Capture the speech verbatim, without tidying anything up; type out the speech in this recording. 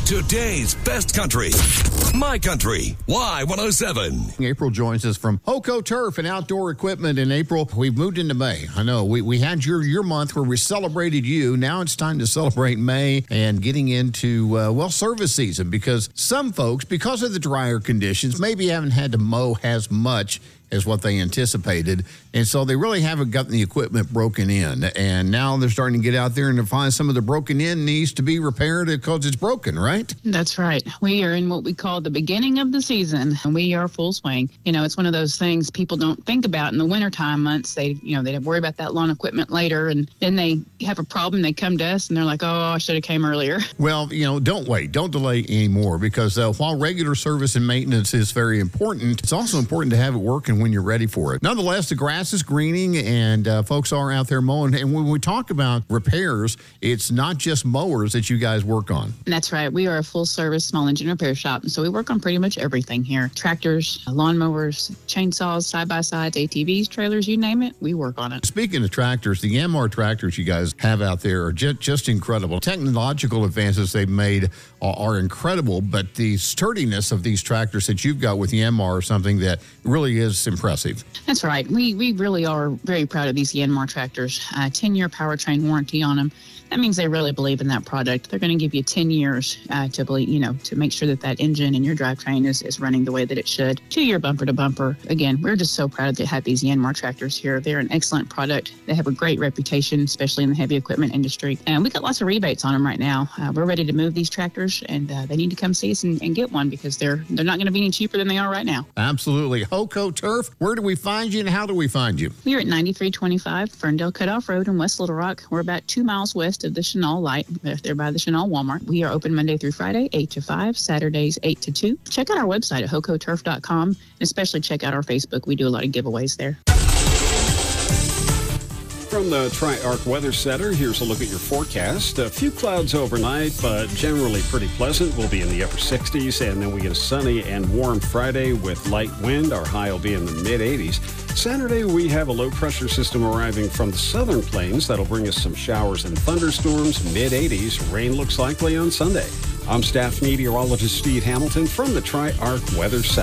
Today's best country. My Country. Y one oh seven. April joins us from Hoco Turf and Outdoor Equipment. In April, we've moved into May. I know we, we had your, your month where we celebrated you. Now it's time to celebrate May and getting into, uh, well, service season, because some folks, because of the drier conditions, maybe haven't had to mow as much as what they anticipated. And so they really haven't gotten the equipment broken in. And now they're starting to get out there and to find some of the broken in needs to be repaired because it's broken, right? That's right. We are in what we call the beginning of the season, and we are full swing. You know, it's one of those things people don't think about in the wintertime months. They, you know, they worry about that lawn equipment later, and then they have a problem. They come to us and they're like, oh, I should have came earlier. Well, you know, don't wait. Don't delay anymore, because uh, while regular service and maintenance is very important, it's also important to have it working when you're ready for it. Nonetheless, the grass is greening, and uh, folks are out there mowing. And when we talk about repairs, it's not just mowers that you guys work on. That's right. We are a full-service small engine repair shop, and so we work on pretty much everything here. Tractors, lawnmowers, chainsaws, side-by-sides, A T Vs, trailers, you name it, we work on it. Speaking of tractors, the Yanmar tractors you guys have out there are just, just incredible. Technological advances they've made are, are incredible, but the sturdiness of these tractors that you've got with Yanmar are something that really is impressive. That's right. We we really are very proud of these Yanmar tractors. Uh, ten-year powertrain warranty on them. That means they really believe in that product. They're going to give you ten years uh, to believe, you know, to make sure that that engine and your drivetrain is, is running the way that it should. Two-year bumper to bumper. Again, we're just so proud to have these Yanmar tractors here. They're an excellent product. They have a great reputation, especially in the heavy equipment industry. And we got lots of rebates on them right now. Uh, we're ready to move these tractors, and uh, they need to come see us and, and get one, because they're they're not going to be any cheaper than they are right now. Absolutely. Hoco Turf, where do we find you and how do we find you? We're at ninety-three twenty-five Ferndale Cutoff Road in West Little Rock. We're about two miles west of the Chenal Light, there by the Chenal Walmart. We are open Monday through Friday, eight to five, Saturdays, eight to two. Check out our website at hoco turf dot com, and especially check out our Facebook. We do a lot of giveaways there. From the Tri-Arc Weather Center, here's a look at your forecast. A few clouds overnight, but generally pretty pleasant. We'll be in the upper sixties, and then we get a sunny and warm Friday with light wind. Our high will be in the mid-eighties. Saturday, we have a low-pressure system arriving from the southern plains. That'll bring us some showers and thunderstorms, mid-eighties. Rain looks likely on Sunday. I'm staff meteorologist Steve Hamilton from the Tri-Arc Weather Center.